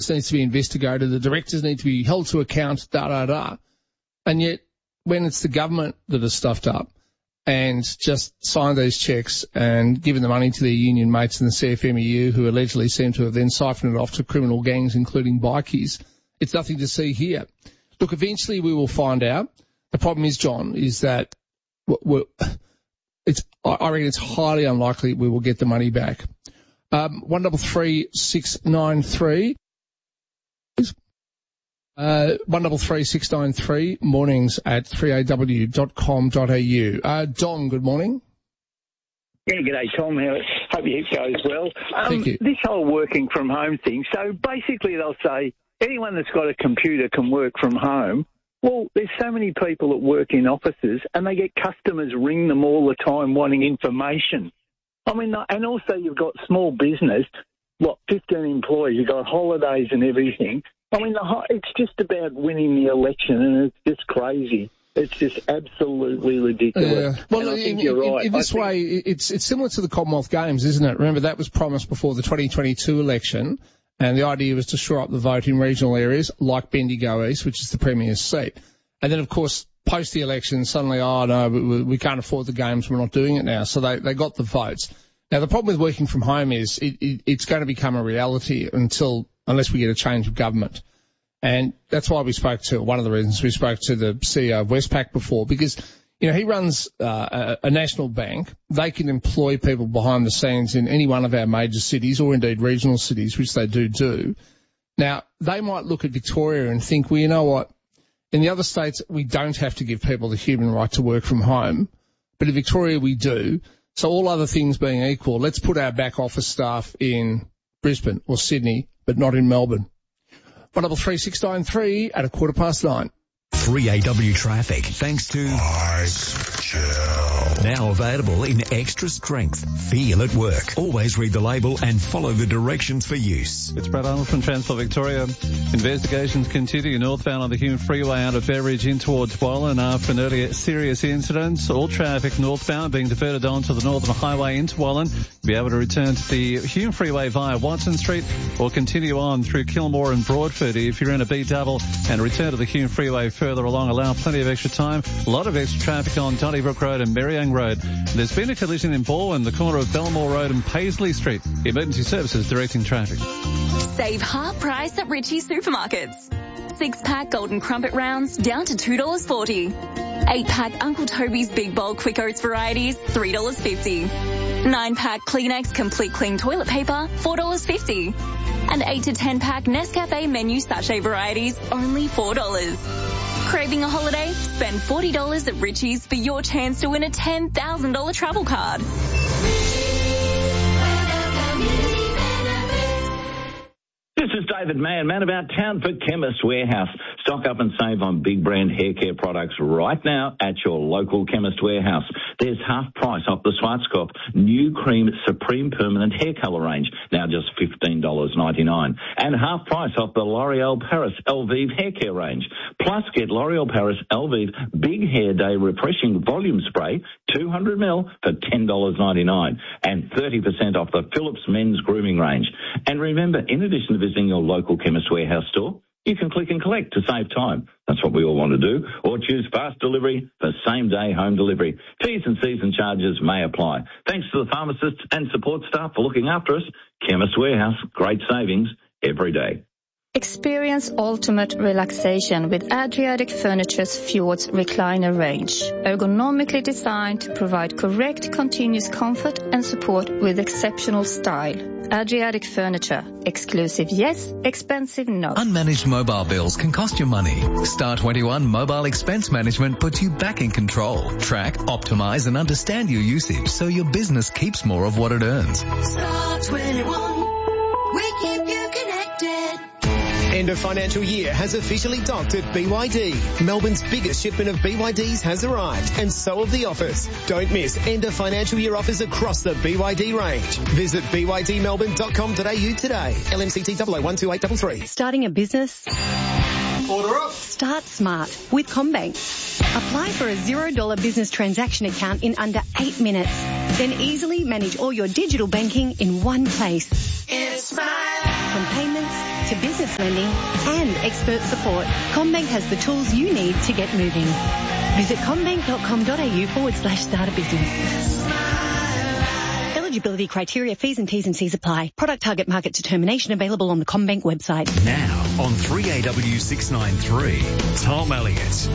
this needs to be investigated, the directors need to be held to account, And yet, when it's the government that has stuffed up and just signed these checks and given the money to their union mates in the CFMEU, who allegedly seem to have then siphoned it off to criminal gangs, including bikies, it's nothing to see here. Look, eventually we will find out. The problem is, John, is that I reckon it's highly unlikely we will get the money back. 133693. 133693, mornings at 3aw.com.au. Dom, good morning. Yeah, g'day, Tom. Hope you goes well. Thank you. This whole working from home thing, so basically they'll say anyone that's got a computer can work from home. Well, there's so many people that work in offices and they get customers ring them all the time wanting information. I mean, and also you've got small business, 15 employees, you've got holidays and everything. I mean, it's just about winning the election, and it's just crazy. It's just absolutely ridiculous. Yeah. Well, I think you're right. In this way, it's similar to the Commonwealth Games, isn't it? Remember, that was promised before the 2022 election, and the idea was to shore up the vote in regional areas like Bendigo East, which is the Premier's seat. And then, of course, post the election, suddenly, oh, no, we can't afford the games, we're not doing it now. So they got the votes. Now, the problem with working from home is it's going to become a reality unless we get a change of government. And that's why one of the reasons we spoke to the CEO of Westpac before, because, he runs a national bank. They can employ people behind the scenes in any one of our major cities or indeed regional cities, which they do. Now, they might look at Victoria and think, well, you know what? In the other states, we don't have to give people the human right to work from home. But in Victoria, we do. So all other things being equal, let's put our back office staff in Brisbane or Sydney, but not in Melbourne. 133693 at 9:15. 3AW traffic, thanks to Ice Gel. Now available in extra strength. Feel at work. Always read the label and follow the directions for use. It's Brad Arnold from Transport Victoria. Investigations continue northbound on the Hume Freeway out of Beveridge in towards Wallen after an earlier serious incident. All traffic northbound being diverted onto the Northern Highway into Wallen. You'll be able to return to the Hume Freeway via Watson Street or continue on through Kilmore and Broadford. If you're in a B-double and return to the Hume Freeway further along, allow plenty of extra time. A lot of extra traffic on Donnybrook Road and Merryang Road. There's been a collision in Balwyn, the corner of Belmore Road and Paisley Street. Emergency services directing traffic. Save half price at Ritchie Supermarkets. 6-pack Golden Crumpet rounds down to $2.40. 8-pack Uncle Toby's Big Bowl Quick Oats varieties, $3.50. 9-pack Kleenex Complete Clean Toilet Paper, $4.50. And 8 to 10-pack Nescafe Menu Sachet varieties, only $4. Craving a holiday? Spend $40 at Ritchie's for your chance to win a $10,000 travel card. This is David Mann, Man About Town for Chemist Warehouse. Stock up and save on big brand hair care products right now at your local Chemist Warehouse. There's half price off the Schwarzkopf New Cream Supreme Permanent Hair Colour range, now just $15.99. And half price off the L'Oreal Paris Elvive Hair Care range. Plus get L'Oreal Paris Elvive Big Hair Day Refreshing Volume Spray, 200ml for $10.99. And 30% off the Philips Men's Grooming range. And remember, in addition to visiting your local Chemist Warehouse store, you can click and collect to save time. That's what we all want to do. Or choose fast delivery for same-day home delivery. Fees and season charges may apply. Thanks to the pharmacists and support staff for looking after us. Chemist Warehouse, great savings every day. Experience ultimate relaxation with Adriatic Furniture's Fjords recliner range. Ergonomically designed to provide correct continuous comfort and support with exceptional style. Adriatic Furniture. Exclusive yes, expensive no. Unmanaged mobile bills can cost you money. Star 21 Mobile Expense Management puts you back in control. Track, optimize and understand your usage so your business keeps more of what it earns. Star 21. We keep you connected. End of financial year has officially docked at BYD. Melbourne's biggest shipment of BYDs has arrived, and so have the offers. Don't miss end of financial year offers across the BYD range. Visit bydmelbourne.com.au today. LMCT 001283. Starting a business? Order up. Start smart with CommBank. Apply for a $0 business transaction account in under 8 minutes. Then easily manage all your digital banking in one place. It's smart. From payments to business lending and expert support, CommBank has the tools you need to get moving. Visit commbank.com.au/start a business. Eligibility criteria, fees and T's and C's apply. Product target market determination available on the CommBank website. Now on 3AW693, Tom Elliott.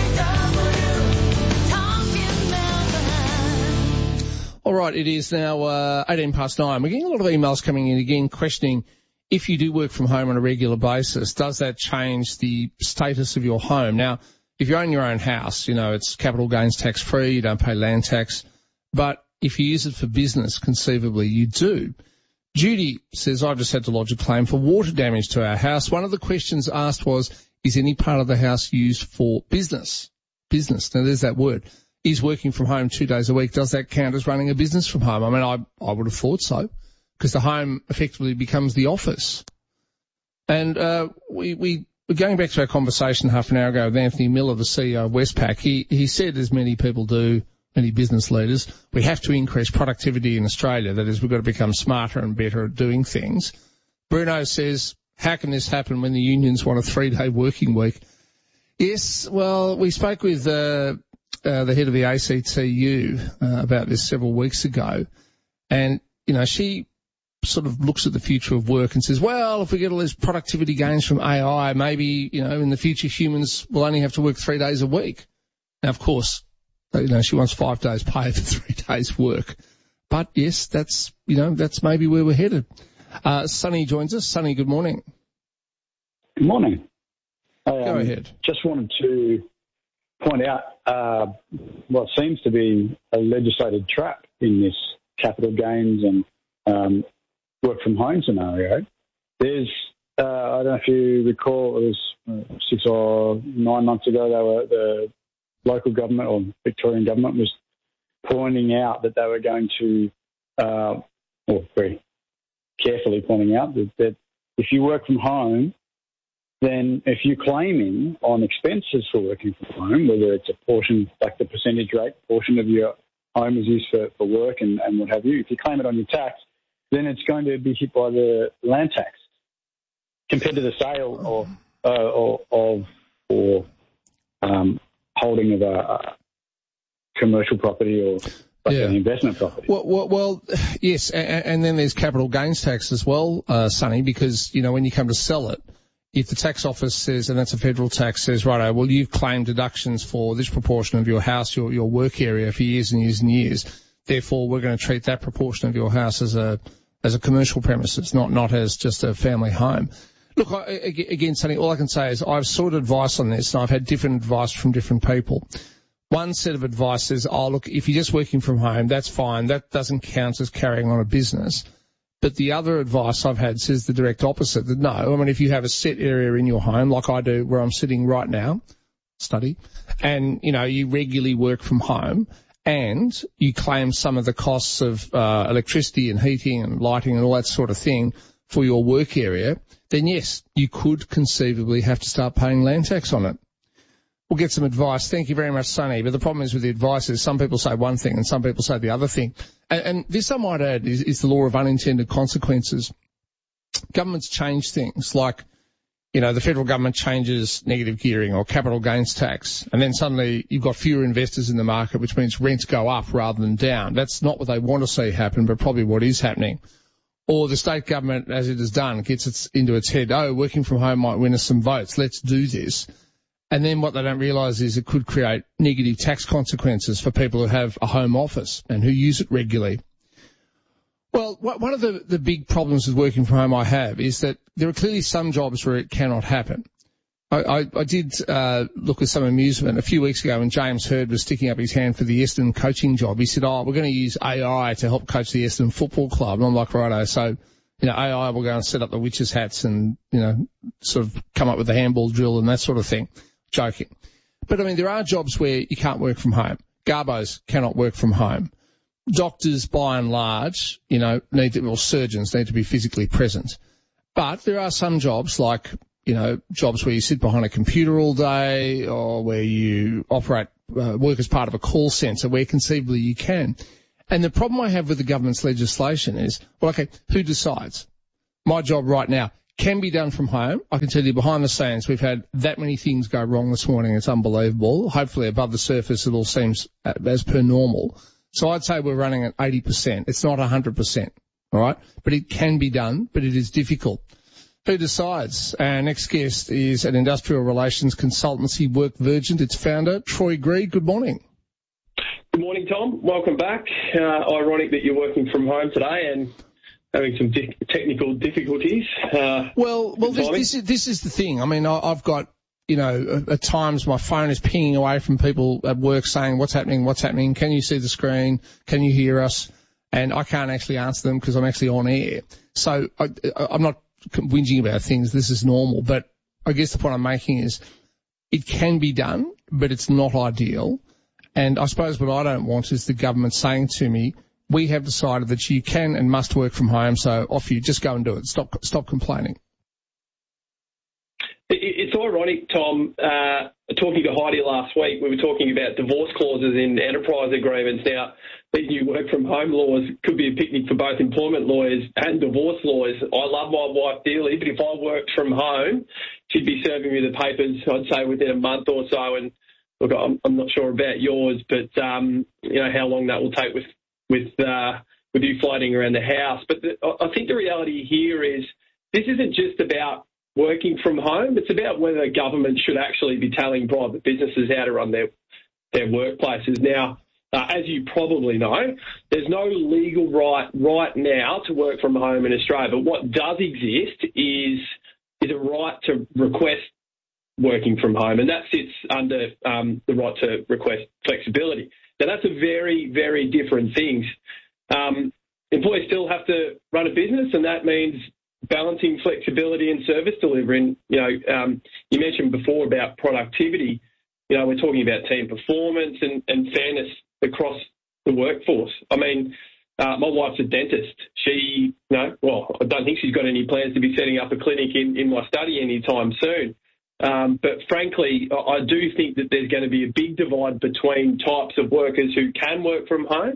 All right, it is now 18 past 9. We're getting a lot of emails coming in again questioning if you do work from home on a regular basis, does that change the status of your home? Now, if you own your own house, you know, it's capital gains tax free, you don't pay land tax. But if you use it for business, conceivably you do. Judy says, I've just had to lodge a claim for water damage to our house. One of the questions asked was, is any part of the house used for business? Business. Now, there's that word. Is working from home 2 days a week, does that count as running a business from home? I mean, I would have thought so, because the home effectively becomes the office. And we're going back to our conversation half an hour ago with Anthony Miller, the CEO of Westpac. He said, as many people do, many business leaders, we have to increase productivity in Australia. That is, we've got to become smarter and better at doing things. Bruno says, how can this happen when the unions want a 3-day working week? Yes, well, we spoke with the head of the ACTU about this several weeks ago, and, you know, she sort of looks at the future of work and says, well, if we get all these productivity gains from AI, maybe, you know, in the future humans will only have to work 3 days a week. Now, of course, you know, she wants 5 days pay for 3 days work. But yes, that's, you know, that's maybe where we're headed. Sonny joins us. Sonny, good morning. Good morning. Go ahead. Just wanted to point out what seems to be a legislated trap in this capital gains and work from home scenario. There's, I don't know if you recall, it was 6 or 9 months ago, the local government or Victorian government was pointing out that they were going to, or very carefully pointing out that if you work from home, then if you're claiming on expenses for working from home, whether it's a portion, like the percentage rate portion of your home is used for work and what have you, if you claim it on your tax, then it's going to be hit by the land tax compared to the sale or holding of a commercial property or an investment property. Well, yes, and then there's capital gains tax as well, Sonny, because, you know, when you come to sell it, if the tax office says, and that's a federal tax, says, righto, well, you've claimed deductions for this proportion of your house, your work area for years and years and years, therefore we're going to treat that proportion of your house as a commercial premises, not as just a family home. Look, again, Sonny, all I can say is I've sought advice on this, and I've had different advice from different people. One set of advice is, oh, look, if you're just working from home, that's fine. That doesn't count as carrying on a business. But the other advice I've had says the direct opposite, that no, I mean, if you have a set area in your home, like I do where I'm sitting right now, study, and, you know, you regularly work from home and you claim some of the costs of electricity and heating and lighting and all that sort of thing for your work area, then yes, you could conceivably have to start paying land tax on it. We'll get some advice. Thank you very much, Sonny. But the problem is with the advice is some people say one thing and some people say the other thing. And this, I might add, is the law of unintended consequences. Governments change things like, you know, the federal government changes negative gearing or capital gains tax, and then suddenly you've got fewer investors in the market, which means rents go up rather than down. That's not what they want to see happen, but probably what is happening. Or the state government, as it has done, gets into its head, oh, working from home might win us some votes, let's do this. And then what they don't realise is it could create negative tax consequences for people who have a home office and who use it regularly. Well, one of the big problems with working from home I have is that there are clearly some jobs where it cannot happen. I did look with some amusement a few weeks ago when James Hird was sticking up his hand for the Essendon coaching job. He said, oh, we're going to use AI to help coach the Essendon Football Club. And I'm like, righto, so, you know, AI will go and set up the witches' hats and, you know, sort of come up with the handball drill and that sort of thing. Joking. But, I mean, there are jobs where you can't work from home. Garbos cannot work from home. Doctors, by and large, you know, surgeons need to be physically present. But there are some jobs like, you know, jobs where you sit behind a computer all day or where you operate, work as part of a call centre where conceivably you can. And the problem I have with the government's legislation is, well, okay, who decides? My job right now, can be done from home. I can tell you behind the scenes, we've had that many things go wrong this morning. It's unbelievable. Hopefully above the surface, it all seems as per normal. So I'd say we're running at 80%. It's not 100%. All right. But it can be done, but it is difficult. Who decides? Our next guest is an industrial relations consultancy, WorkVirgin. Its founder, Troy Greed. Good morning. Good morning, Tom. Welcome back. Ironic that you're working from home today and having some technical difficulties. Well, this is the thing. I mean, I've got, at times my phone is pinging away from people at work saying, what's happening? Can you see the screen? Can you hear us? And I can't actually answer them because I'm actually on air. So I'm not whinging about things. This is normal. But I guess the point I'm making is it can be done, but it's not ideal. And I suppose what I don't want is the government saying to me, we have decided that you can and must work from home, so off you, just go and do it. Stop complaining. It's ironic, Tom, talking to Heidi last week, we were talking about divorce clauses in enterprise agreements. Now, these new work-from-home laws could be a picnic for both employment lawyers and divorce lawyers. I love my wife dearly, but if I worked from home, she'd be serving me the papers, I'd say, within a month or so. And look, I'm not sure about yours, but how long that will take with you floating around the house. But I think the reality here is this isn't just about working from home. It's about whether government should actually be telling private businesses how to run their workplaces. Now, as you probably know, there's no legal right now to work from home in Australia. But what does exist is a right to request working from home, and that sits under the right to request flexibility. Now, that's a very, very different thing. Employees still have to run a business, and that means balancing flexibility and service delivery. And, you mentioned before about productivity. We're talking about team performance and fairness across the workforce. I mean, my wife's a dentist. She, I don't think she's got any plans to be setting up a clinic in my study anytime soon. But frankly, I do think that there's going to be a big divide between types of workers who can work from home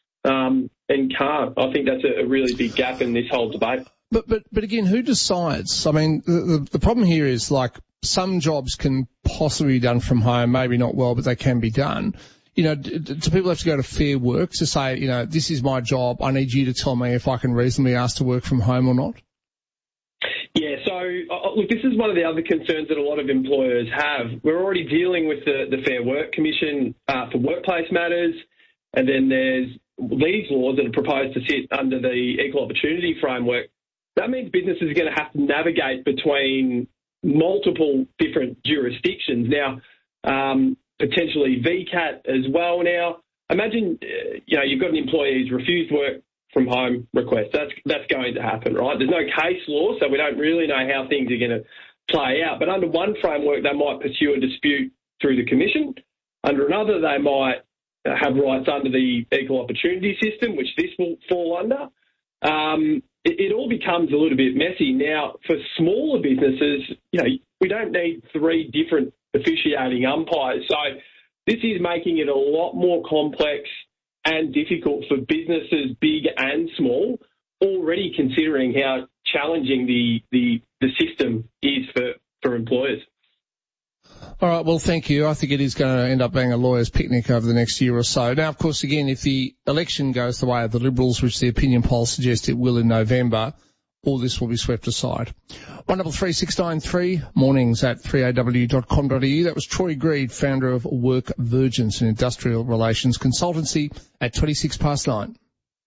and can't. I think that's a really big gap in this whole debate. But again, who decides? I mean, the problem here is like some jobs can possibly be done from home, maybe not well, but they can be done. Do people have to go to Fair Work to say, this is my job, I need you to tell me if I can reasonably ask to work from home or not? Yeah, so look, this is one of the other concerns that a lot of employers have. We're already dealing with the Fair Work Commission for workplace matters, and then there's these laws that are proposed to sit under the Equal Opportunity Framework. That means businesses are going to have to navigate between multiple different jurisdictions. Now, potentially VCAT as well. Now, imagine, you've got an employee who's refused work from home request. That's going to happen, right? There's no case law, so we don't really know how things are going to play out. But under one framework, they might pursue a dispute through the commission. Under another, they might have rights under the Equal Opportunity System, which this will fall under. It all becomes a little bit messy. Now, for smaller businesses, we don't need three different officiating umpires. So this is making it a lot more complex and difficult for businesses, big and small, already considering how challenging the system is for employers. All right, well, thank you. I think it is going to end up being a lawyer's picnic over the next year or so. Now, of course, again, if the election goes the way of the Liberals, which the opinion polls suggest it will in November, all this will be swept aside. 133693, mornings at 3aw.com.au. That was Troy Greed, founder of WorkVirgin, an industrial relations consultancy, at 9:26.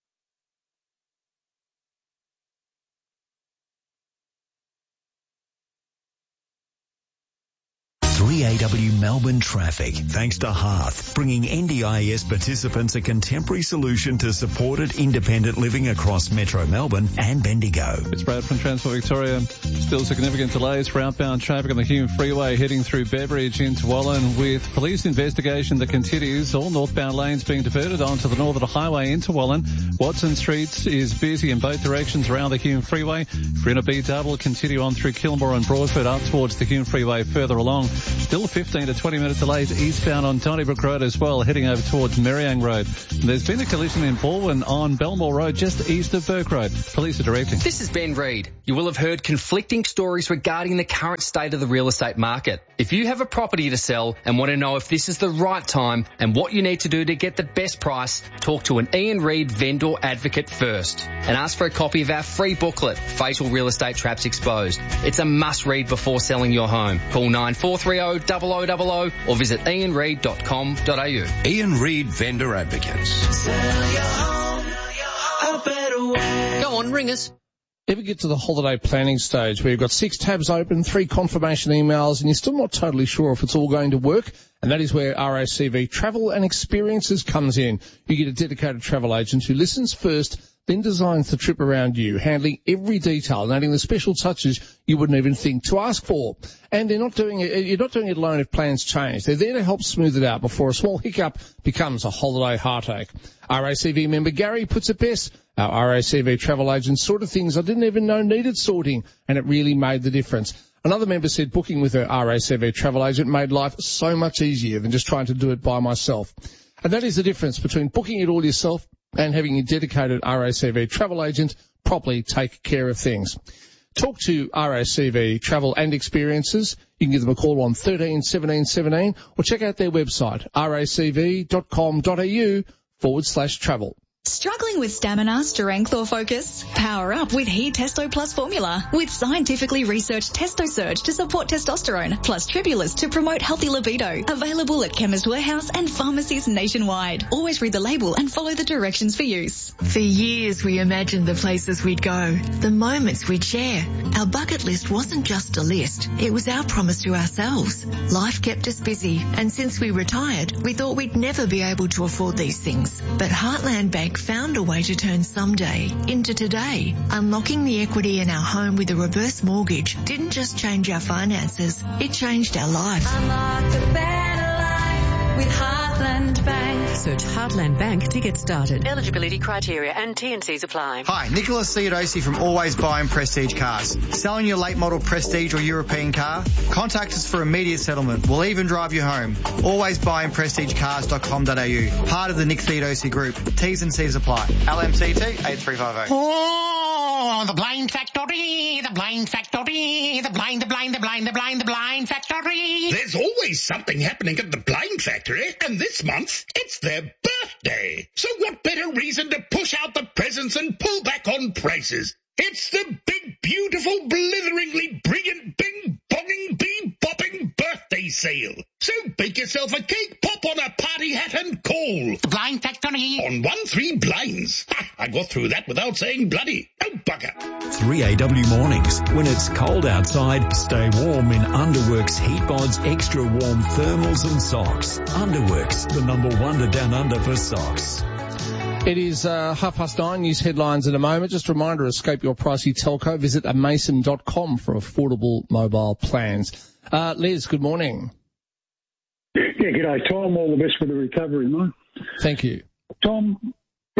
3AW Melbourne Traffic, thanks to Hearth, bringing NDIS participants a contemporary solution to supported independent living across Metro Melbourne and Bendigo. It's Brad from Transport Victoria. Still significant delays for outbound traffic on the Hume Freeway heading through Beveridge into Wallen, with police investigation that continues. All northbound lanes being diverted onto the Northern Highway into Wallen. Watson Street is busy in both directions around the Hume Freeway. If you're in a B-double, continue on through Kilmore and Broadford up towards the Hume Freeway further along. Still 15 to 20 minute delays eastbound on Donnybrook Road as well, heading over towards Merriang Road. There's been a collision in Baldwin on Belmore Road, just east of Burke Road. Police are directing. This is Ben Reid. You will have heard conflicting stories regarding the current state of the real estate market. If you have a property to sell and want to know if this is the right time and what you need to do to get the best price, talk to an Ian Reid vendor advocate first and ask for a copy of our free booklet, Fatal Real Estate Traps Exposed. It's a must-read before selling your home. Call 9430 0000 or visit ianreid.com.au. Ian Reid Vendor Advocates. Sell your home a better way. Go on, ring us. Ever get to the holiday planning stage where you've got 6 tabs open, 3 confirmation emails, and you're still not totally sure if it's all going to work? And that is where RACV Travel and Experiences comes in. You get a dedicated travel agent who listens first, then designs the trip around you, handling every detail, noting the special touches you wouldn't even think to ask for. And you're not doing it alone if plans change. They're there to help smooth it out before a small hiccup becomes a holiday heartache. RACV member Gary puts it best. Our RACV travel agent sorted things I didn't even know needed sorting, and it really made the difference. Another member said booking with her RACV travel agent made life so much easier than just trying to do it by myself. And that is the difference between booking it all yourself and having a dedicated RACV travel agent properly take care of things. Talk to RACV Travel and Experiences. You can give them a call on 13 17 17 or check out their website, racv.com.au/travel. Struggling with stamina, strength or focus? Power up with He Testo Plus formula with scientifically researched Testo Surge to support testosterone plus Tribulus to promote healthy libido. Available at Chemist Warehouse and pharmacies nationwide. Always read the label and follow the directions for use. For years we imagined the places we'd go, the moments we'd share. Our bucket list wasn't just a list, it was our promise to ourselves. Life kept us busy, and since we retired, we thought we'd never be able to afford these things. But Heartland Bank found a way to turn someday into today. Unlocking the equity in our home with a reverse mortgage didn't just change our finances, it changed our life. Unlock a better life with Heartland Bank. Search Heartland Bank to get started. Eligibility criteria and T&Cs apply. Hi, Nicholas Theodosi from Always Buying Prestige Cars. Selling your late model Prestige or European car? Contact us for immediate settlement. We'll even drive you home. AlwaysBuyingPrestigeCars.com.au. Part of the Nick Theodosi Group. T's and C's apply. LMCT 8350. Oh, the blind factory, the blind factory, the blind factory. There's always something happening at the blind factory, and this month it's their birthday. So what better reason to push out the presents and pull back on prices? It's the big, beautiful, blitheringly brilliant, bing-bonging, bee-bopping birthday sale. So bake yourself a cake, pop on a party hat and call. The Blind Factory. On 1-3 blinds. Ha, I got through that without saying bloody. Oh, bugger. 3AW mornings. When it's cold outside, stay warm in Underworks Heat Mods Extra Warm Thermals and Socks. Underworks, the #1 down under for socks. It is 9:30, news headlines in a moment. Just a reminder, escape your pricey telco. Visit amason.com for affordable mobile plans. Les, good morning. Yeah, g'day, Tom. All the best for the recovery, mate. Thank you. Tom,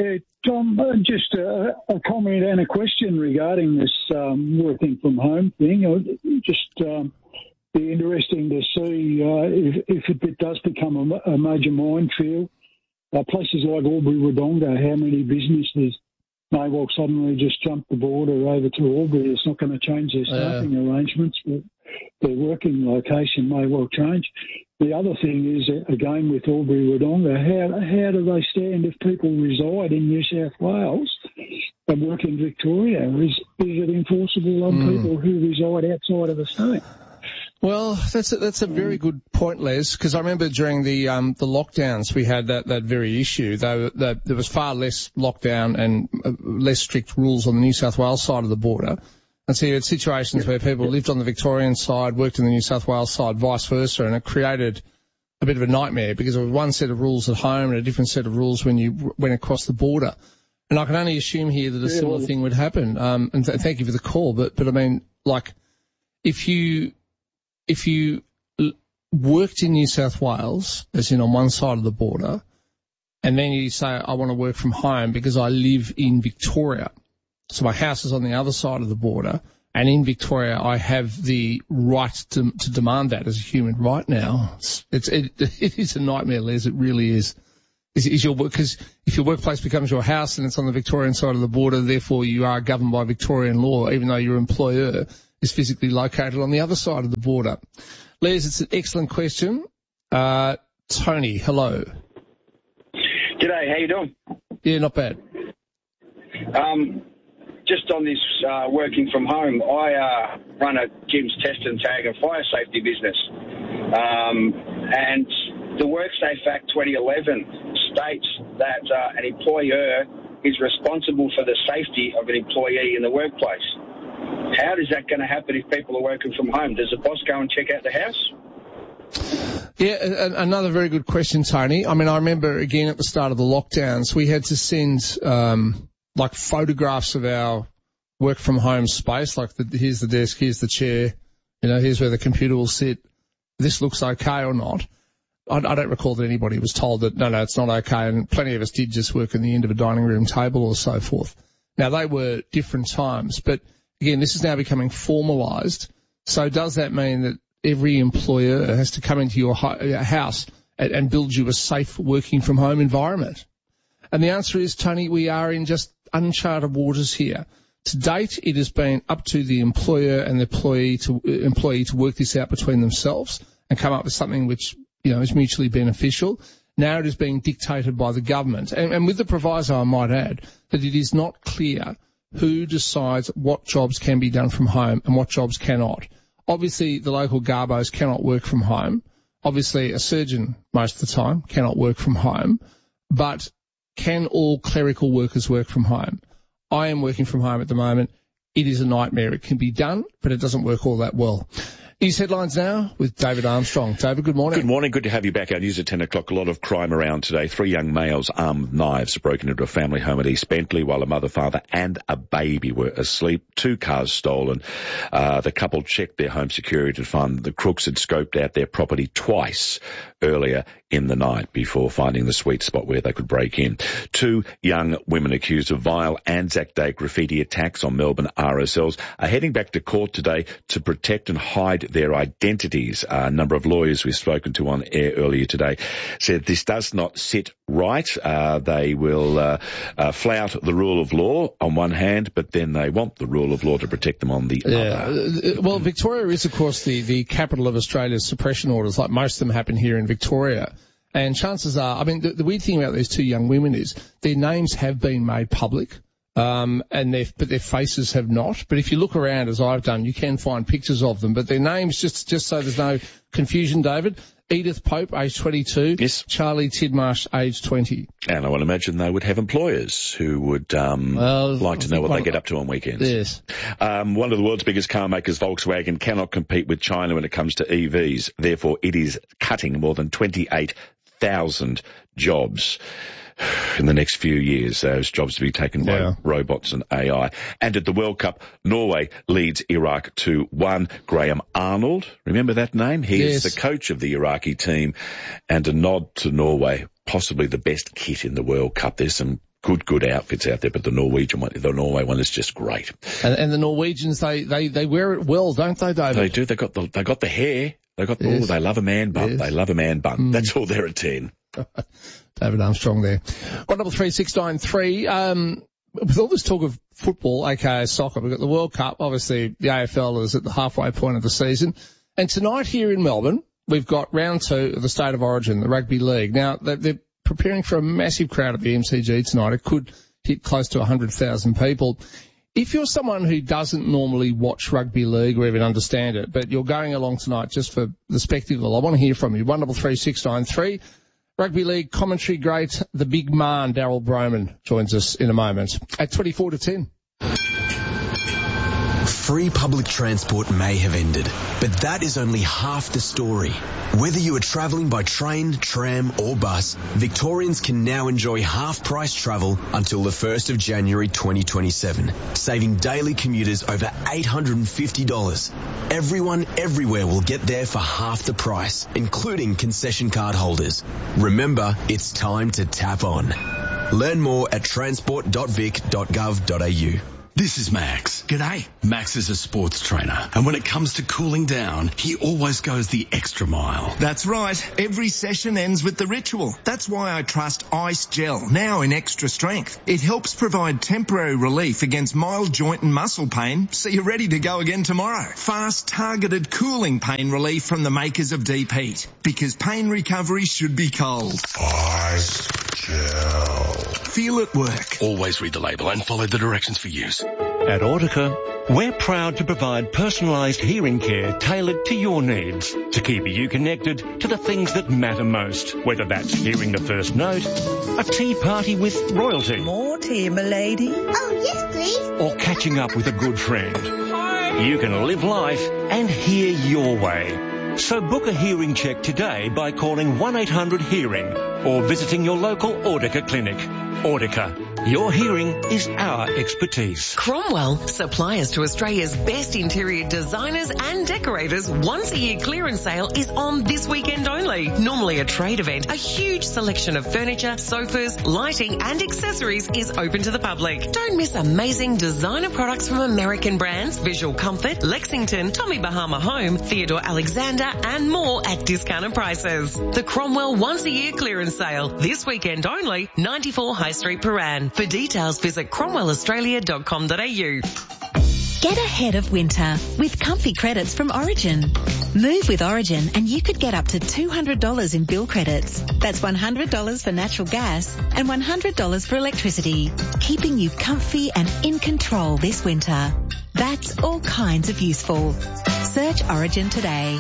just a comment and a question regarding this working from home thing. Just be interesting to see if it does become a major minefield. Places like Albury-Wodonga, how many businesses may well suddenly just jump the border over to Albury? It's not going to change their staffing arrangements, but their working location may well change. The other thing is, again, with Albury-Wodonga, how do they stand if people reside in New South Wales and work in Victoria? Is it enforceable on people who reside outside of the state? Well, that's a very good point, Les, because I remember during the lockdowns we had that very issue. There was far less lockdown and less strict rules on the New South Wales side of the border. And so you had situations where people lived on the Victorian side, worked in the New South Wales side, vice versa, and it created a bit of a nightmare because there was one set of rules at home and a different set of rules when you went across the border. And I can only assume here that a similar thing would happen. And thank you for the call, but I mean, like, if you worked in New South Wales, as in on one side of the border, and then you say, I want to work from home because I live in Victoria, so my house is on the other side of the border, And in Victoria, I have the right to demand that as a human right now. It is a nightmare, Les. It really is. Is your work, because if your workplace becomes your house and it's on the Victorian side of the border, therefore you are governed by Victorian law, even though your employer is physically located on the other side of the border. Les, it's an excellent question. Tony, hello. G'day, how you doing? Yeah, not bad. Just on this working from home, I run a Jim's Test and Tag and Fire Safety business. And the WorkSafe Act 2011 states that an employer is responsible for the safety of an employee in the workplace. How is that going to happen if people are working from home? Does the boss go and check out the house? Yeah, another very good question, Tony. I mean, I remember, again, at the start of the lockdowns, we had to send like photographs of our work from home space, like here's the desk, here's the chair, here's where the computer will sit. This looks okay or not. I don't recall that anybody was told that, no, it's not okay, and plenty of us did just work in the end of a dining room table or so forth. Now, they were different times, but again, this is now becoming formalised. So does that mean that every employer has to come into your house and build you a safe working from home environment? And the answer is, Tony, we are in just uncharted waters here. To date, it has been up to the employer and the employee to work this out between themselves and come up with something which, is mutually beneficial. Now it is being dictated by the government. And with the proviso, I might add, that it is not clear who decides what jobs can be done from home and what jobs cannot. Obviously, the local garbos cannot work from home. Obviously, a surgeon, most of the time, cannot work from home. But can all clerical workers work from home? I am working from home at the moment. It is a nightmare. It can be done, but it doesn't work all that well. News headlines now with David Armstrong. David, good morning. Good morning. Good to have you back. Our news at 10 o'clock. A lot of crime around today. 3 young males armed with knives broken into a family home at East Bentley while a mother, father and a baby were asleep. 2 cars stolen. The couple checked their home security to find the crooks had scoped out their property twice earlier in the night before finding the sweet spot where they could break in. 2 young women accused of vile Anzac Day graffiti attacks on Melbourne RSLs are heading back to court today to protect and hide their identities. A number of lawyers we've spoken to on air earlier today said this does not sit right. They will flout the rule of law on one hand, but then they want the rule of law to protect them on the other. Well, Victoria is, of course, the capital of Australia's suppression orders. Like most of them happen here in Victoria. And chances are, I mean, the weird thing about these 2 young women is their names have been made public. But their faces have not. But if you look around, as I've done, you can find pictures of them. But their names, just so there's no confusion, David: Edith Pope, age 22. Yes. Charlie Tidmarsh, age 20. And I would imagine they would have employers who would like to know what they get up to on weekends. Yes. One of the world's biggest car makers, Volkswagen, cannot compete with China when it comes to EVs. Therefore, it is cutting more than 28,000 jobs in the next few years, those jobs to be taken by robots and AI. And at the World Cup, Norway leads Iraq 2-1. Graham Arnold, remember that name? He is the coach of the Iraqi team, and a nod to Norway, possibly the best kit in the World Cup. There's some good outfits out there, but the Norway one is just great. And the Norwegians, they wear it well, don't they, David? They do. They got the hair. They love a man bun. Yes. They love a man bun. That's all they're at 10. David Armstrong there. 133693. With all this talk of football, aka soccer, we've got the World Cup. Obviously, the AFL is at the halfway point of the season. And tonight here in Melbourne, we've got round 2 of the State of Origin, the Rugby League. Now, they're preparing for a massive crowd at the MCG tonight. It could hit close to 100,000 people. If you're someone who doesn't normally watch rugby league or even understand it, but you're going along tonight just for the spectacle, I want to hear from you. 133693. Rugby league commentary great, the big man, Daryl Broman, joins us in a moment at 24 to 10. Free public transport may have ended, but that is only half the story. Whether you are travelling by train, tram or bus, Victorians can now enjoy half-price travel until the 1st of January 2027, saving daily commuters over $850. Everyone everywhere will get there for half the price, including concession card holders. Remember, it's time to tap on. Learn more at transport.vic.gov.au. This is Max. G'day. Max is a sports trainer, and when it comes to cooling down, he always goes the extra mile. That's right. Every session ends with the ritual. That's why I trust Ice Gel, now in extra strength. It helps provide temporary relief against mild joint and muscle pain, so you're ready to go again tomorrow. Fast, targeted cooling pain relief from the makers of Deep Heat, because pain recovery should be cold. Ice Gel. Feel it work. Always read the label and follow the directions for use. At Audica, we're proud to provide personalised hearing care tailored to your needs to keep you connected to the things that matter most, whether that's hearing the first note, a tea party with royalty, more tea, m'lady. Oh, yes, please. or catching up with a good friend. You can live life and hear your way. So book a hearing check today by calling 1-800-HEARING or visiting your local Audica clinic. Audica, your hearing is our expertise. Cromwell, suppliers to Australia's best interior designers and decorators, once-a-year clearance sale is on this weekend only. Normally a trade event, a huge selection of furniture, sofas, lighting and accessories is open to the public. Don't miss amazing designer products from American brands, Visual Comfort, Lexington, Tommy Bahama Home, Theodore Alexander and more at discounted prices. The Cromwell once-a-year clearance sale, this weekend only, 94 High Street, Paran. For details, visit cromwellaustralia.com.au. Get ahead of winter with comfy credits from Origin. Move with Origin and you could get up to $200 in bill credits. That's $100 for natural gas and $100 for electricity, keeping you comfy and in control this winter. That's all kinds of useful. Search Origin today.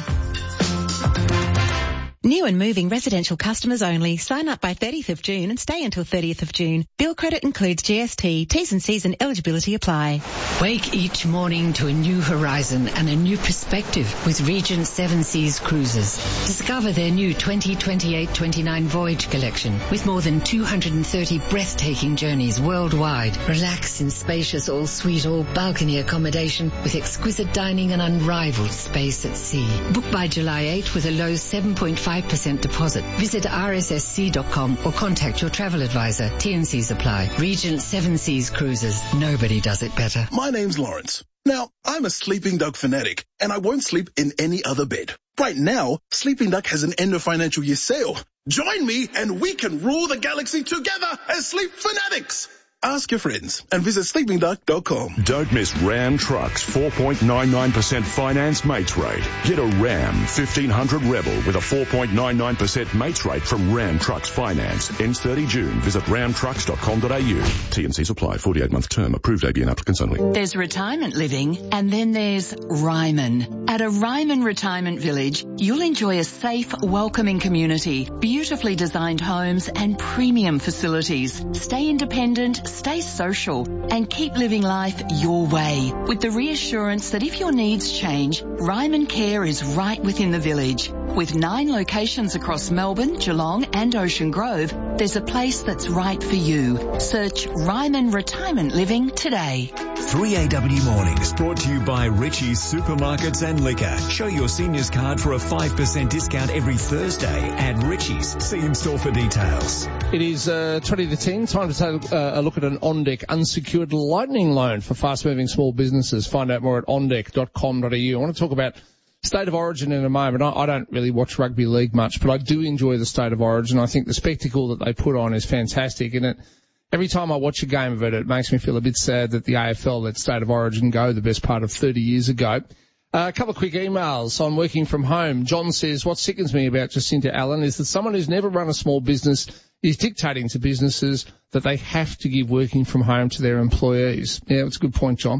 New and moving residential customers only. Sign up by 30th of June and stay until 30th of June. Bill credit includes GST. T's and C's and eligibility apply. Wake each morning to a new horizon and a new perspective with Regent 7 Seas Cruises. Discover their new 2028-29 voyage collection with more than 230 breathtaking journeys worldwide. Relax in spacious all-suite, all-balcony accommodation with exquisite dining and unrivaled space at sea. Book by July 8 with a low 7.5% deposit. Visit rssc.com or contact your travel advisor. T&Cs apply. Regent 7 Seas Cruises. Nobody does it better. My name's Lawrence. Now, I'm a Sleeping Dog fanatic, and I won't sleep in any other bed. Right now, Sleeping Duck has an end of financial year sale. Join me and we can rule the galaxy together as Sleep Fanatics. Ask your friends and visit sleepingduck.com. Don't miss Ram Trucks 4.99% finance mates rate. Get a Ram 1500 Rebel with a 4.99% mates rate from Ram Trucks Finance. Ends 30 June. Visit ramtrucks.com.au. T&Cs apply. 48-month term. Approved ABN applicants only. There's retirement living and then there's Ryman. At a Ryman Retirement Village, you'll enjoy a safe, welcoming community, beautifully designed homes and premium facilities. Stay independent, stay social and keep living life your way with the reassurance that if your needs change, Ryman Care is right within the village. With 9 locations across Melbourne, Geelong and Ocean Grove, there's a place that's right for you. Search Ryman Retirement Living today. 3AW Mornings brought to you by Richie's Supermarkets and Liquor. Show your seniors card for a 5% discount every Thursday at Richie's. See in store for details. It is 20 to 10. Time to take a look at an OnDeck unsecured lightning loan for fast-moving small businesses. Find out more at ondeck.com.au. I want to talk about State of Origin in a moment. I don't really watch rugby league much, but I do enjoy the State of Origin. I think the spectacle that they put on is fantastic, and every time I watch a game of it, it makes me feel a bit sad that the AFL let State of Origin go the best part of 30 years ago. A couple of quick emails on working from home. John says, what sickens me about Jacinta Allen is that someone who's never run a small business is dictating to businesses that they have to give working from home to their employees. Yeah, that's a good point, John.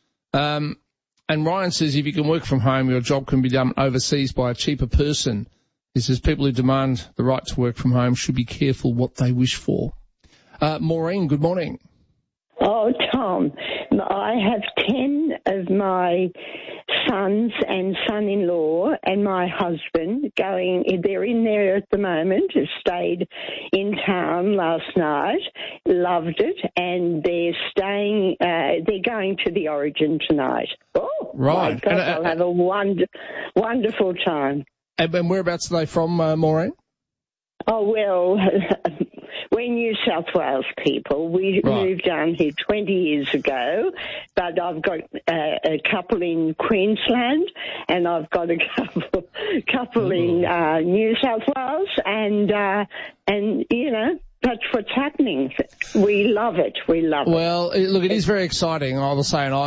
And Ryan says, if you can work from home, your job can be done overseas by a cheaper person. He says, people who demand the right to work from home should be careful what they wish for. Maureen, good morning. Oh, Tom, I have 10 of my sons and son-in-law and my husband going. They're in there at the moment, stayed in town last night, loved it, and they're staying, they're going to the Origin tonight. Oh, right. My God, I'll have a wonderful time. And whereabouts are they from, Maureen? Oh, well, we're New South Wales people. We moved down here 20 years ago, but I've got a couple in Queensland, and I've got a couple in New South Wales, and you know, that's what's happening. We love it. We love it. Well, look, it is very exciting. I was saying,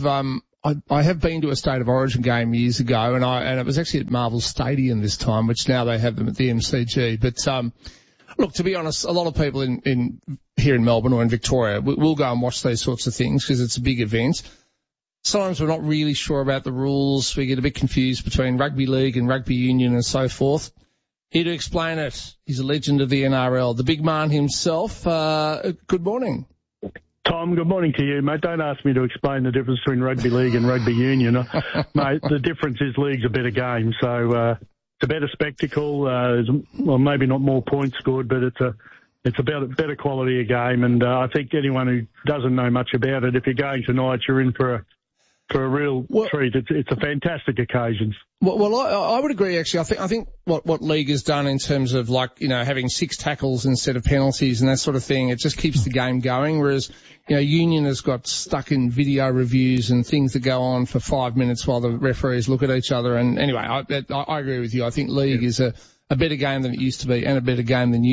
I have been to a State of Origin game years ago, and it was actually at Marvel Stadium this time, which now they have them at the MCG. But look, to be honest, a lot of people here in Melbourne or in Victoria will go and watch these sorts of things because it's a big event. Sometimes we're not really sure about the rules. We get a bit confused between rugby league and rugby union and so forth. Here to explain it, he's a legend of the NRL, the big man himself. Good morning. Tom, good morning to you, mate. Don't ask me to explain the difference between rugby league and rugby union. Mate, the difference is league's a better game, so it's a better spectacle. Well, maybe not more points scored, but it's about a better quality of game. And I think anyone who doesn't know much about it, if you're going tonight, you're in for a real treat. It's a fantastic occasion. Well, I would agree, actually. I think what league has done in terms of, like, you know, having 6 tackles instead of penalties and that sort of thing, it just keeps the game going. Whereas, you know, union has got stuck in video reviews and things that go on for 5 minutes while the referees look at each other. And anyway, I agree with you. I think league is a better game than it used to be, and a better game than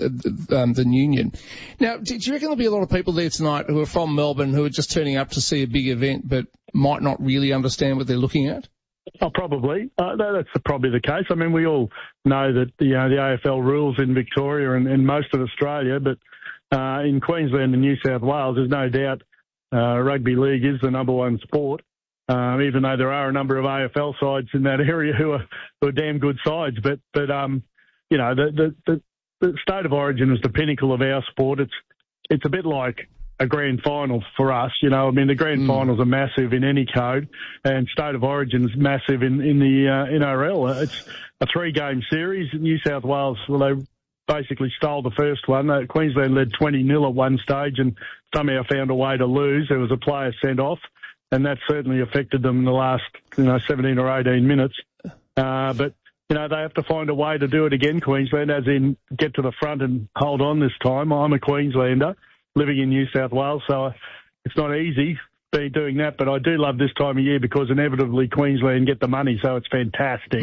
union. Now, do you reckon there'll be a lot of people there tonight who are from Melbourne who are just turning up to see a big event but might not really understand what they're looking at? Oh, probably. That's probably the case. I mean, we all know that the AFL rules in Victoria and most of Australia, but in Queensland and New South Wales, there's no doubt rugby league is the number one sport. Even though there are a number of AFL sides in that area who are damn good sides, but you know, the State of Origin is the pinnacle of our sport. It's a bit like a grand final for us, you know. I mean, the grand finals are massive in any code, and State of Origin is massive in the NRL. It's a 3-game series. New South Wales, well, they basically stole the first one. Queensland led 20-0 at one stage and somehow found a way to lose. There was a player sent off, and that certainly affected them in the last, 17 or 18 minutes. But, they have to find a way to do it again, Queensland, as in get to the front and hold on this time. I'm a Queenslander living in New South Wales, so it's not easy doing that, but I do love this time of year because inevitably Queensland get the money, so it's fantastic.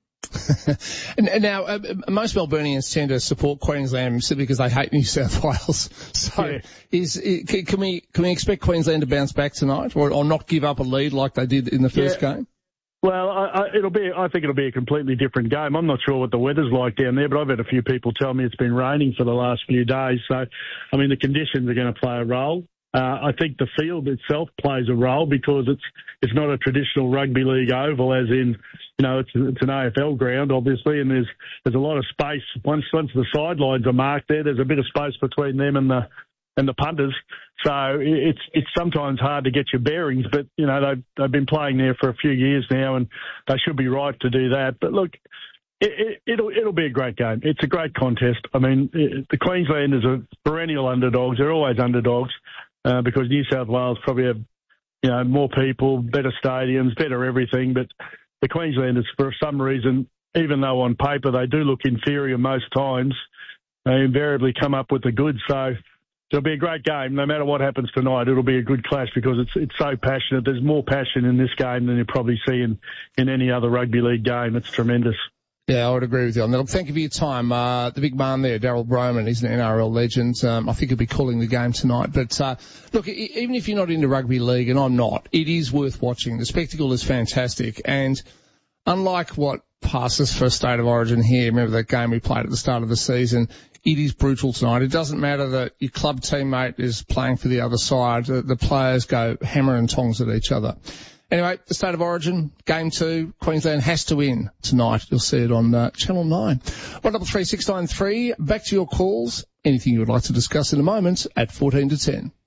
And now, most Melburnians tend to support Queensland simply because they hate New South Wales. So, can we expect Queensland to bounce back tonight, or not give up a lead like they did in the first game? Well, I think it'll be a completely different game. I'm not sure what the weather's like down there, but I've had a few people tell me it's been raining for the last few days. So, I mean, the conditions are going to play a role. I think the field itself plays a role because it's not a traditional rugby league oval, as in, it's an AFL ground, obviously, and there's a lot of space. Once the sidelines are marked there's a bit of space between them and the punters. So it's sometimes hard to get your bearings, but, they've been playing there for a few years now, and they should be right to do that. But look, it'll be a great game. It's a great contest. I mean, the Queenslanders are perennial underdogs. They're always underdogs because New South Wales probably have, more people, better stadiums, better everything. But the Queenslanders, for some reason, even though on paper they do look inferior most times, they invariably come up with the goods. So it'll be a great game. No matter what happens tonight, it'll be a good clash because it's so passionate. There's more passion in this game than you probably see in any other rugby league game. It's tremendous. Yeah, I would agree with you on that. Thank you for your time. The big man there, Daryl Broman, he's an NRL legend. I think he'll be calling the game tonight. But, look, even if you're not into rugby league, and I'm not, it is worth watching. The spectacle is fantastic. And unlike what passes for a State of Origin here, remember that game we played at the start of the season, it is brutal tonight. It doesn't matter that your club teammate is playing for the other side. The players go hammer and tongs at each other. Anyway, the State of Origin, Game 2, Queensland has to win tonight. You'll see it on Channel 9. 133693, back to your calls. Anything you would like to discuss in a moment at 14 to 10.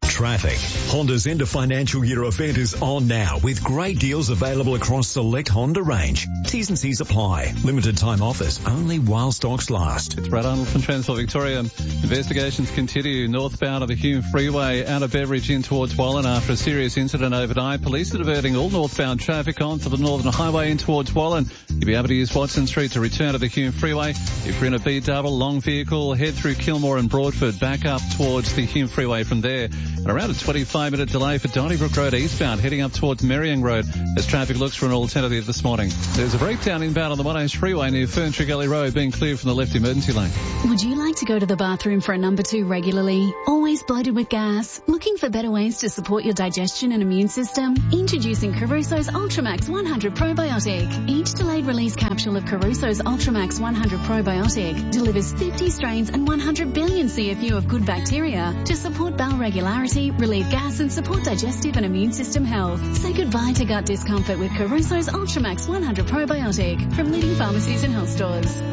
Traffic. Honda's end of financial year event is on now with great deals available across select Honda range. T's and C's apply. Limited time offers only while stocks last. It's Brad Arnold from Transport Victoria. Investigations continue northbound of the Hume Freeway out of Beveridge in towards Wallen after a serious incident overnight. Police are diverting all northbound traffic onto the Northern Highway in towards Wallen. You'll be able to use Watson Street to return to the Hume Freeway. If you're in a B-double long vehicle, head through Kilmore and Broadford back up towards the Hume Freeway from there. And around a 25-minute delay for Donnybrook Road eastbound, heading up towards Merrion Road as traffic looks for an alternative this morning. There's a breakdown inbound on the 1H Freeway near Ferntree Gully Road, being cleared from the left emergency lane. Would you like to go to the bathroom for a number 2 regularly? Always bloated with gas? Looking for better ways to support your digestion and immune system? Introducing Caruso's Ultramax 100 Probiotic. Each delayed release capsule of Caruso's Ultramax 100 Probiotic delivers 50 strains and 100 billion CFU of good bacteria to support bowel regularity, relieve gas and support digestive and immune system health. Say goodbye to gut discomfort with Caruso's Ultramax 100 Probiotic from leading pharmacies and health stores.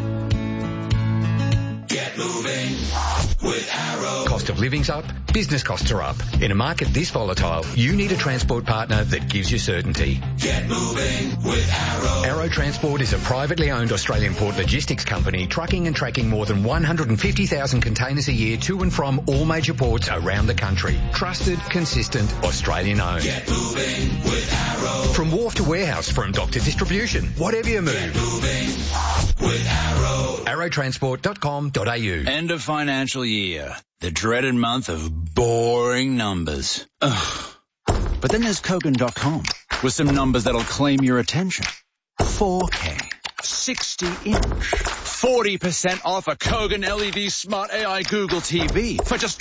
Get moving with Arrow. Cost of living's up, business costs are up. In a market this volatile, you need a transport partner that gives you certainty. Get moving with Arrow. Arrow Transport is a privately owned Australian port logistics company trucking and tracking more than 150,000 containers a year to and from all major ports around the country. Trusted, consistent, Australian owned. Get moving with Arrow. From wharf to warehouse, from dock to distribution, whatever you move. Get moving with Arrow. Arrowtransport.com.au. End of financial year. The dreaded month of boring numbers. Ugh. But then there's Kogan.com with some numbers that'll claim your attention. 4K, 60-inch, 40% off a Kogan LED Smart AI Google TV for just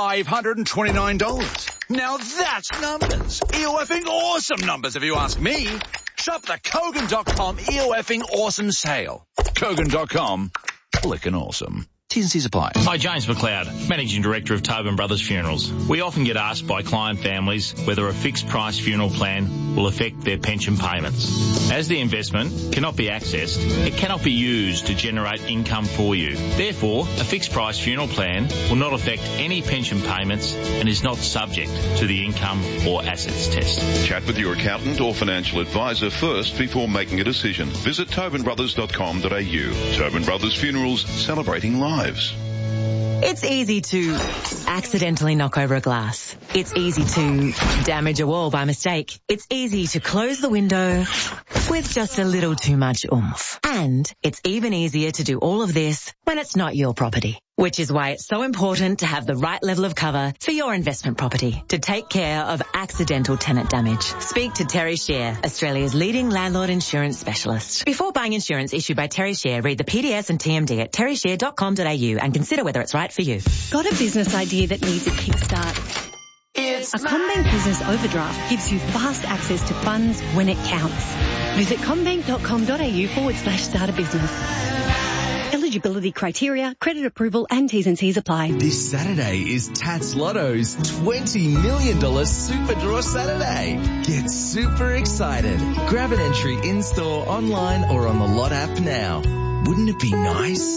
$529. Now that's numbers. EOFing awesome numbers if you ask me. Shop the Kogan.com EOFing awesome sale. Kogan.com, clicking awesome. T&C's apply. Hi, James McLeod, Managing Director of Tobin Brothers Funerals. We often get asked by client families whether a fixed price funeral plan will affect their pension payments. As the investment cannot be accessed, it cannot be used to generate income for you. Therefore, a fixed price funeral plan will not affect any pension payments and is not subject to the income or assets test. Chat with your accountant or financial advisor first before making a decision. Visit tobinbrothers.com.au. Tobin Brothers Funerals, celebrating lives. It's easy to accidentally knock over a glass. It's easy to damage a wall by mistake. It's easy to close the window with just a little too much oomph. And it's even easier to do all of this when it's not your property. Which is why it's so important to have the right level of cover for your investment property to take care of accidental tenant damage. Speak to Terry Share, Australia's leading landlord insurance specialist. Before buying insurance issued by Terry Share, read the PDS and TMD at terryshare.com.au and consider whether it's right for you. Got a business idea that needs a kickstart? A CommBank Business Overdraft gives you fast access to funds when it counts. Visit commbank.com.au/start a business. Eligibility criteria, credit approval and T's and C's apply. This Saturday is Tats Lotto's $20 million Super Draw Saturday. Get super excited. Grab an entry in-store, online or on the Lot app now. Wouldn't it be nice?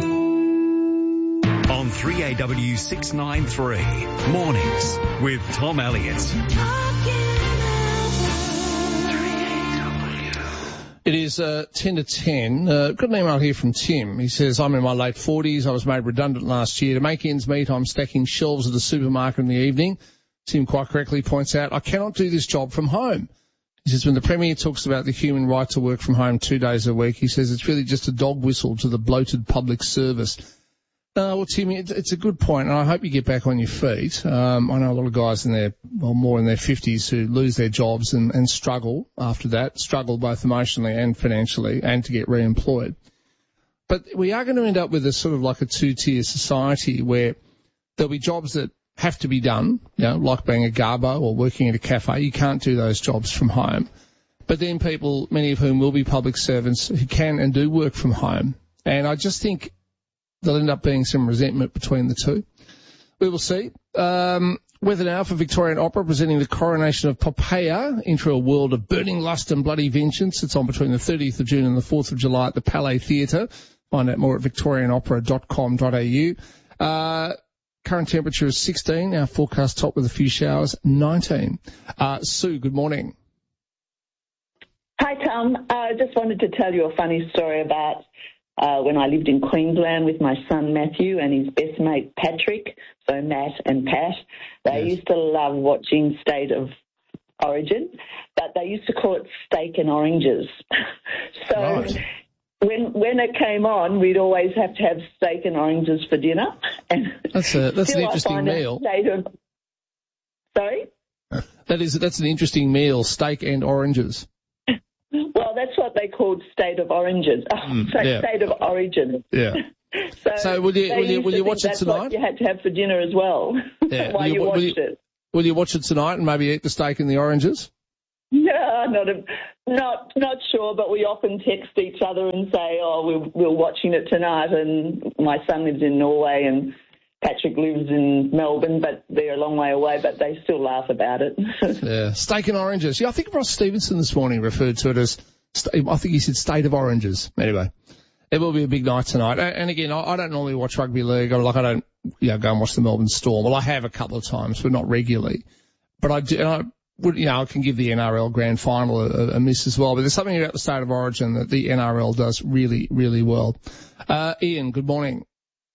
On 3AW 693, Mornings with Tom Elliott. It is 10 to 10. Got an email here from Tim. He says, I'm in my late 40s. I was made redundant last year. To make ends meet, I'm stacking shelves at the supermarket in the evening. Tim quite correctly points out, I cannot do this job from home. He says, when the Premier talks about the human right to work from home 2 days a week, he says it's really just a dog whistle to the bloated public service. Well, Tim, it's a good point, and I hope you get back on your feet. I know a lot of guys more in their 50s who lose their jobs and struggle after that, struggle both emotionally and financially, and to get re-employed. But we are going to end up with a sort of like a two-tier society where there'll be jobs that have to be done, like being a garbo or working at a cafe. You can't do those jobs from home. But then people, many of whom will be public servants, who can and do work from home. And I just think there'll end up being some resentment between the two. We will see. Weather now for Victorian Opera, presenting the coronation of Poppaea into a world of burning lust and bloody vengeance. It's on between the 30th of June and the 4th of July at the Palais Theatre. Find out more at victorianopera.com.au. Current temperature is 16. Our forecast top with a few showers, 19. Sue, good morning. Hi, Tom. I just wanted to tell you a funny story about when I lived in Queensland with my son Matthew and his best mate Patrick, so Matt and Pat. They used to love watching State of Origin, but they used to call it steak and oranges. So right. when it came on, we'd always have to have steak and oranges for dinner. And that's an interesting meal. Sorry? That's an interesting meal, steak and oranges. Well, that's what they called State of Oranges. State of Origin. Yeah. So will you watch it tonight? That's what you had to have for dinner as well. Yeah. While you watched it. Will you watch it tonight and maybe eat the steak and the oranges? No, not sure, but we often text each other and say, we're watching it tonight, and my son lives in Norway and Patrick lives in Melbourne, but they're a long way away, but they still laugh about it. Yeah, steak and oranges. Yeah, I think Ross Stevenson this morning referred to it as, I think he said State of Oranges. Anyway, it will be a big night tonight. And again, I don't normally watch rugby league. I don't go and watch the Melbourne Storm. Well, I have a couple of times, but not regularly. But I do, and I can give the NRL Grand Final a miss as well. But there's something about the State of Origin that the NRL does really, really well. Ian, good morning.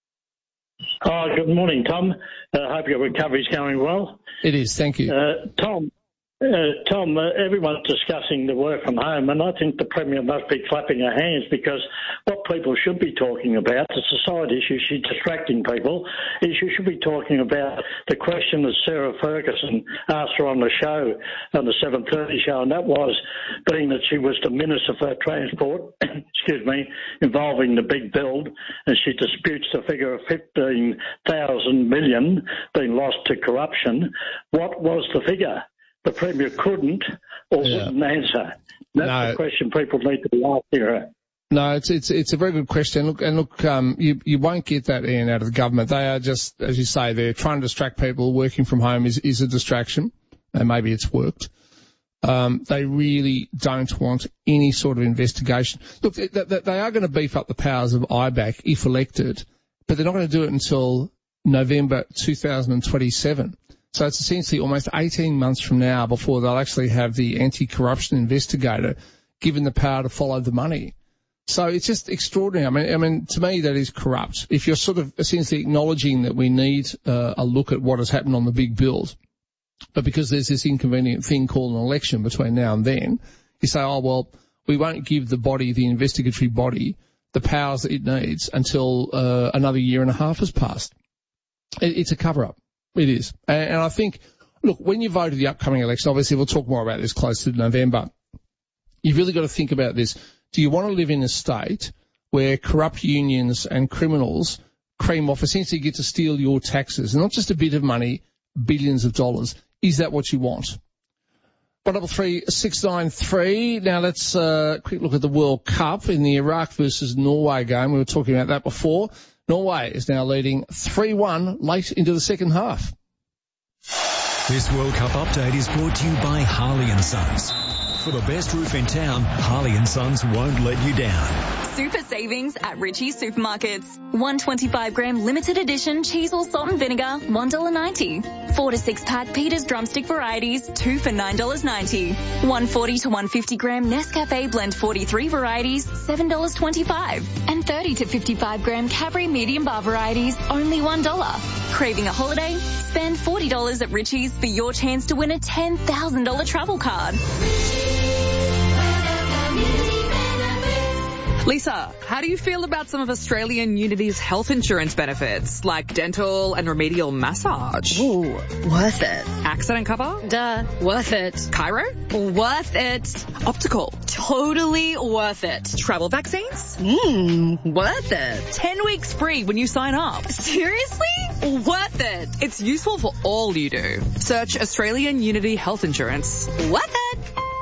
Good morning, Tom. Hope your recovery's going well. It is, thank you. Tom, everyone's discussing the work from home, and I think the Premier must be clapping her hands, because what people should be talking about, it's a side issue, she's distracting people, is you should be talking about the question that Sarah Ferguson asked her on the show, on the 7:30 show, and that was being that she was the Minister for Transport, involving the big build, and she disputes the figure of 15,000 million being lost to corruption. What was the figure? The Premier couldn't or wouldn't answer. That's the question people need to be asking her. No, it's a very good question. Look, you won't get that, Ian, out of the government. They are just, as you say, they're trying to distract people. Working from home is a distraction, and maybe it's worked. They really don't want any sort of investigation. Look, they are going to beef up the powers of IBAC if elected, but they're not going to do it until November 2027. So it's essentially almost 18 months from now before they'll actually have the anti-corruption investigator given the power to follow the money. So it's just extraordinary. I mean, to me, that is corrupt. If you're sort of essentially acknowledging that we need a look at what has happened on the big build, but because there's this inconvenient thing called an election between now and then, you say, we won't give the investigatory body, the powers that it needs until another year and a half has passed. It's a cover-up. It is. And I think, look, when you vote in the upcoming election, obviously we'll talk more about this close to November, you've really got to think about this. Do you want to live in a state where corrupt unions and criminals cream off, essentially get to steal your taxes, and not just a bit of money, billions of dollars? Is that what you want? 133-693. Now let's quick look at the World Cup in the Iraq versus Norway game. We were talking about that before. Norway is now leading 3-1 late into the second half. This World Cup update is brought to you by Harley & Sons. For the best roof in town, Harley & Sons won't let you down. Super savings at Ritchie's Supermarkets. 125-gram limited edition cheese or salt and vinegar, $1.90. 4 to 6 pack Peter's drumstick varieties, 2 for $9.90. 140 to 150-gram Nescafe Blend 43 varieties, $7.25. And 30 to 55-gram Cadbury medium bar varieties, only $1. Craving a holiday? Spend $40 at Ritchie's for your chance to win a $10,000 travel card. Lisa, how do you feel about some of Australian Unity's health insurance benefits, like dental and remedial massage? Ooh, worth it. Accident cover? Duh, worth it. Chiro? Worth it. Optical? Totally worth it. Travel vaccines? Worth it. 10 weeks free when you sign up. Seriously? Worth it. It's useful for all you do. Search Australian Unity Health Insurance. Worth it.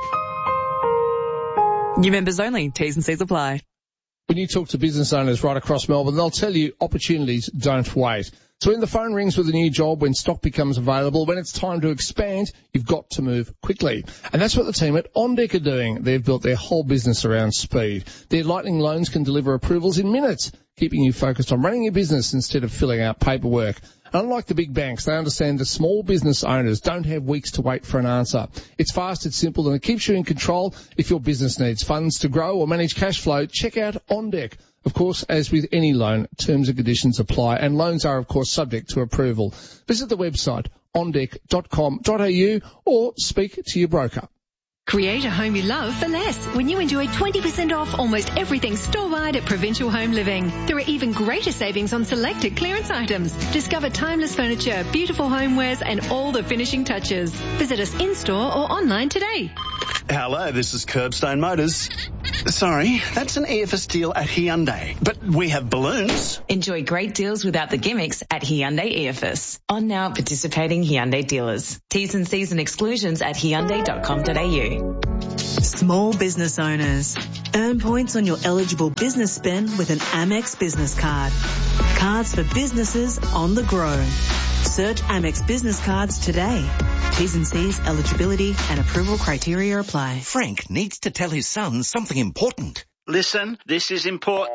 New members only. T's and C's apply. When you talk to business owners right across Melbourne, they'll tell you opportunities don't wait. So when the phone rings with a new job, when stock becomes available, when it's time to expand, you've got to move quickly. And that's what the team at OnDeck are doing. They've built their whole business around speed. Their Lightning loans can deliver approvals in minutes, keeping you focused on running your business instead of filling out paperwork. And Unlike the big banks, they understand that small business owners don't have weeks to wait for an answer. It's fast, it's simple, and it keeps you in control. If your business needs funds to grow or manage cash flow, check out OnDeck. Of course, as with any loan, terms and conditions apply, and loans are, of course, subject to approval. Visit the website ondeck.com.au or speak to your broker. Create a home you love for less when you enjoy 20% off almost everything store-wide at Provincial Home Living. There are even greater savings on selected clearance items. Discover timeless furniture, beautiful homewares and all the finishing touches. Visit us in-store or online today. Hello, this is Curbstone Motors. Sorry, that's an EFS deal at Hyundai, but we have balloons. Enjoy great deals without the gimmicks at Hyundai EFS. On now participating Hyundai dealers. T's and C's and exclusions at hyundai.com.au. Small business owners. Earn points on your eligible business spend with an Amex business card. Cards for businesses on the grow. Search Amex business cards today. T's and C's, eligibility and approval criteria apply. Frank needs to tell his son something important. Listen, this is important.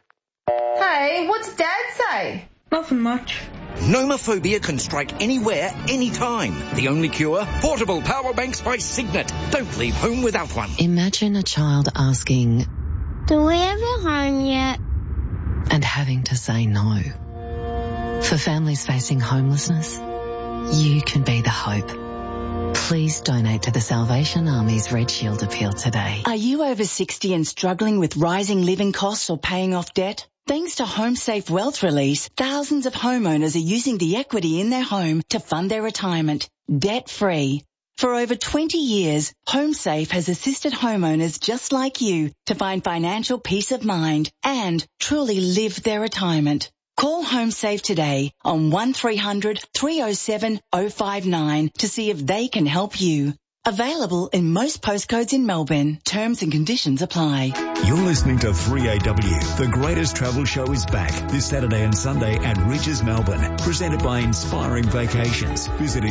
Hey, what's Dad say? Nothing much. Nomophobia can strike anywhere, anytime. The only cure? Portable power banks by Signet. Don't leave home without one. Imagine a child asking, Do we have a home yet? and having to say no. For families facing homelessness, you can be the hope. Please donate to the Salvation Army's Red Shield appeal today. Are you over 60 and struggling with rising living costs or paying off debt? Thanks to HomeSafe Wealth Release, thousands of homeowners are using the equity in their home to fund their retirement, debt-free. For over 20 years, HomeSafe has assisted homeowners just like you to find financial peace of mind and truly live their retirement. Call HomeSafe today on 1300 307 059 to see if they can help you. Available in most postcodes in Melbourne. Terms and conditions apply. You're listening to 3AW. The greatest travel show is back this Saturday and Sunday at Ridges, Melbourne. Presented by Inspiring Vacations. Visit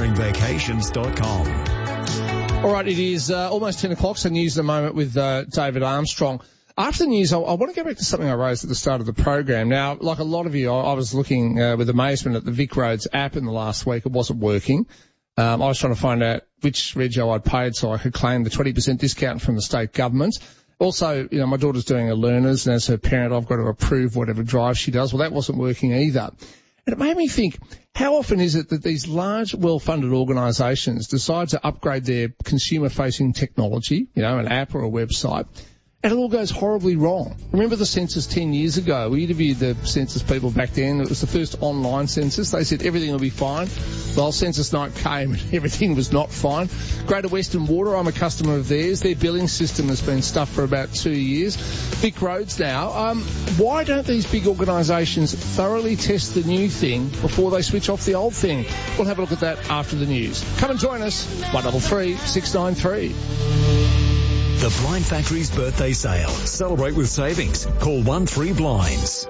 inspiringvacations.com. All right, it is almost 10 o'clock, so news in a moment with David Armstrong. After the news, I want to go back to something I raised at the start of the program. Now, like a lot of you, I was looking with amazement at the Vic Roads app in the last week. It wasn't working. I was trying to find out which rego I'd paid so I could claim the 20% discount from the state government. Also, you know, my daughter's doing her learners, and as her parent, I've got to approve whatever drive she does. Well, that wasn't working either. And it made me think, how often is it that these large, well-funded organisations decide to upgrade their consumer-facing technology, you know, an app or a website, and it all goes horribly wrong? Remember the census 10 years ago? We interviewed the census people back then. It was the first online census. They said everything will be fine. The whole census night came and everything was not fine. Greater Western Water, I'm a customer of theirs. Their billing system has been stuffed for about 2 years. Vic Roads now. Why don't these big organisations thoroughly test the new thing before they switch off the old thing? We'll have a look at that after the news. Come and join us. 133 693. The Blind Factory's birthday sale. Celebrate with savings. Call 13-BLINDS.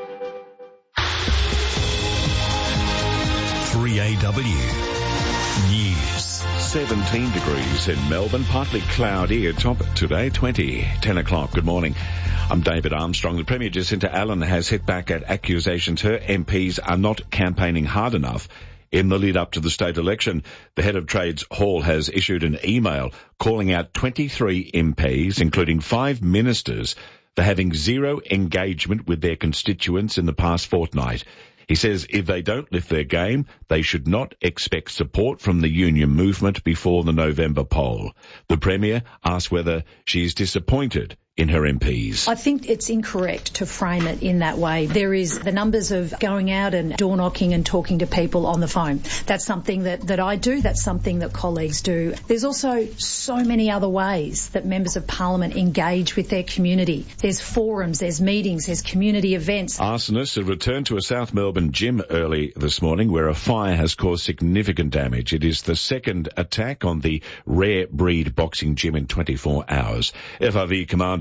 3AW News. 17 degrees in Melbourne, partly cloudy, a top today 20, 10 o'clock. Good morning. I'm David Armstrong. The Premier Jacinta Allen has hit back at accusations her MPs are not campaigning hard enough in the lead up to the state election. The head of Trades Hall has issued an email calling out 23 MPs, including 5 ministers, for having zero engagement with their constituents in the past fortnight. He says if they don't lift their game, they should not expect support from the union movement before the November poll. The Premier asked whether she is disappointed in her MPs. I think it's incorrect to frame it in that way. There is the numbers of going out and door knocking and talking to people on the phone. That's something that I do. That's something that colleagues do. There's also so many other ways that members of parliament engage with their community. There's forums, there's meetings, there's community events. Arsonists have returned to a South Melbourne gym early this morning where a fire has caused significant damage. It is the second attack on the Rare Breed boxing gym in 24 hours. FRV Commander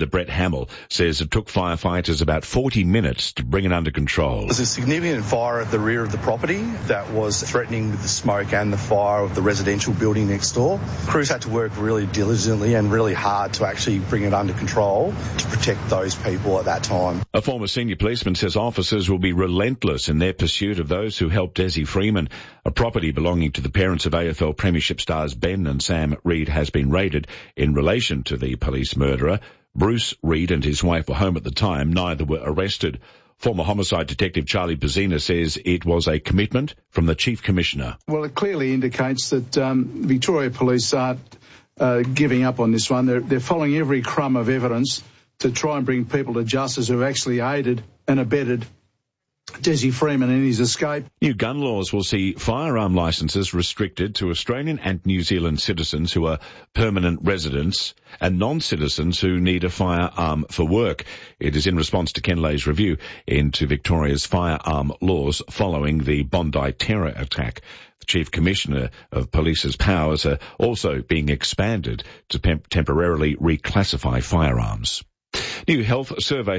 Brett Hamill says it took firefighters about 40 minutes to bring it under control. There's a significant fire at the rear of the property that was threatening with the smoke and the fire of the residential building next door. Crews had to work really diligently and really hard to actually bring it under control to protect those people at that time. A former senior policeman says officers will be relentless in their pursuit of those who helped Desi Freeman. A property belonging to the parents of AFL Premiership stars Ben and Sam Reid has been raided in relation to the police murderer. Bruce Reid and his wife were home at the time. Neither were arrested. Former homicide detective Charlie Pizzina says it was a commitment from the Chief Commissioner. Well, it clearly indicates that Victoria Police aren't giving up on this one. They're following every crumb of evidence to try and bring people to justice who actually aided and abetted Desi Freeman in his escape. New gun laws will see firearm licences restricted to Australian and New Zealand citizens who are permanent residents and non-citizens who need a firearm for work. It is in response to Ken Lay's review into Victoria's firearm laws following the Bondi terror attack. The Chief Commissioner of Police's powers are also being expanded to temporarily reclassify firearms. New health survey